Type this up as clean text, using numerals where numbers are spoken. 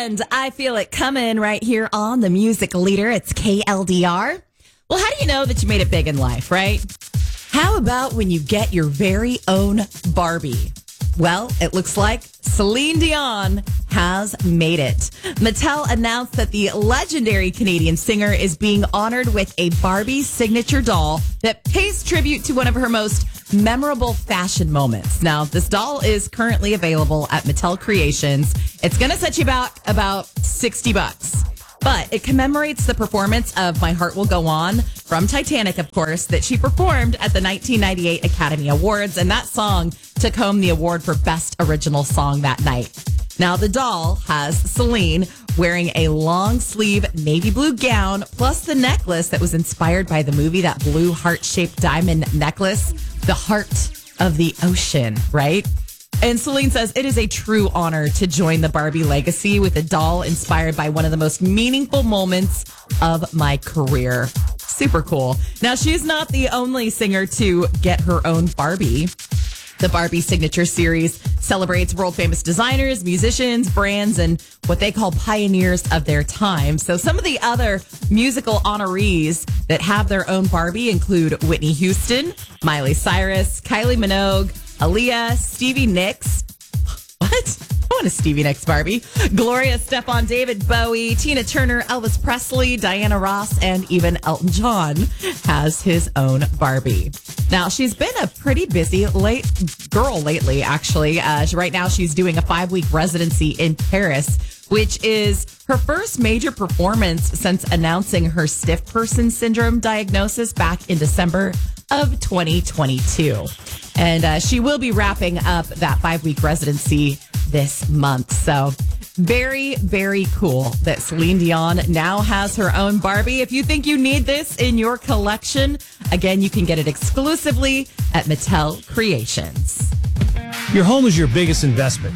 And I feel it coming right here on the Music Leader. It's KLDR. Well, how do you know that you made it big in life, right? How about when you get your very own Barbie? Well, it looks like Celine Dion has made it. Mattel announced that the legendary Canadian singer is being honored with a Barbie signature doll that pays tribute to one of her most memorable fashion moments. Now, this doll is currently available at Mattel Creations. It's going to set you about $60. But it commemorates the performance of My Heart Will Go On from Titanic, of course, that she performed at the 1998 Academy Awards. And that song took home the award for Best Original Song that night. Now, the doll has Celine wearing a long sleeve navy blue gown, plus the necklace that was inspired by the movie, that blue heart-shaped diamond necklace, the heart of the ocean, right? And Celine says it is a true honor to join the Barbie legacy with a doll inspired by one of the most meaningful moments of my career. Super cool. Now, she's not the only singer to get her own Barbie. The Barbie Signature Series celebrates world-famous designers, musicians, brands, and what they call pioneers of their time. So some of the other musical honorees that have their own Barbie include Whitney Houston, Miley Cyrus, Kylie Minogue, Aaliyah, Stevie Nicks. What? I want a Stevie Nicks Barbie. Gloria Estefan, David Bowie, Tina Turner, Elvis Presley, Diana Ross, and even Elton John has his own Barbie. Now, she's been a pretty busy girl lately, actually. Right now, she's doing a 5-week residency in Paris, which is her first major performance since announcing her stiff person syndrome diagnosis back in December of 2022. And she will be wrapping up that 5-week residency this month. So very, very cool that Celine Dion now has her own Barbie. If you think you need this in your collection, again, you can get it exclusively at Mattel Creations. Your home is your biggest investment.